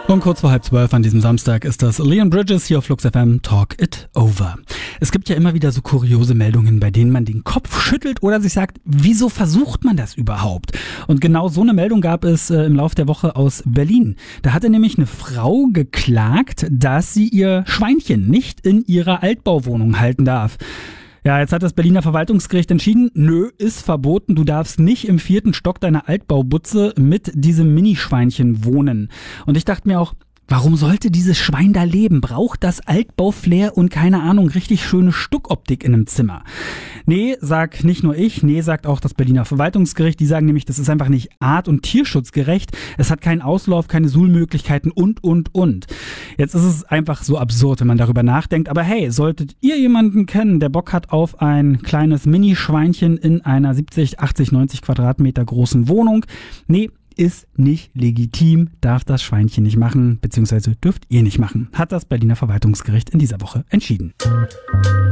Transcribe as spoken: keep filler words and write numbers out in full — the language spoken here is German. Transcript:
Und kurz vor halb zwölf an diesem Samstag ist das Leon Bridges hier auf Flux F M Talk It Over. Es gibt ja immer wieder so kuriose Meldungen, bei denen man den Kopf schüttelt oder sich sagt, wieso versucht man das überhaupt? Und genau so eine Meldung gab es äh, im Laufe der Woche aus Berlin. Da hatte nämlich eine Frau geklagt, dass sie ihr Schweinchen nicht in ihrer Altbauwohnung halten darf. Ja, jetzt hat das Berliner Verwaltungsgericht entschieden, nö, ist verboten, du darfst nicht im vierten Stock deiner Altbaubutze mit diesem Minischweinchen wohnen. Und ich dachte mir auch, warum sollte dieses Schwein da leben? Braucht das Altbauflair und keine Ahnung, richtig schöne Stuckoptik in einem Zimmer? Nee, sag nicht nur ich, nee, sagt auch das Berliner Verwaltungsgericht. Die sagen nämlich, das ist einfach nicht art- und tierschutzgerecht. Es hat keinen Auslauf, keine Suhlmöglichkeiten und, und, und. Jetzt ist es einfach so absurd, wenn man darüber nachdenkt. Aber hey, solltet ihr jemanden kennen, der Bock hat auf ein kleines Mini-Schweinchen in einer siebzig, achtzig, neunzig Quadratmeter großen Wohnung? Nee, ist nicht legitim, darf das Schweinchen nicht machen, beziehungsweise dürft ihr nicht machen, hat das Berliner Verwaltungsgericht in dieser Woche entschieden.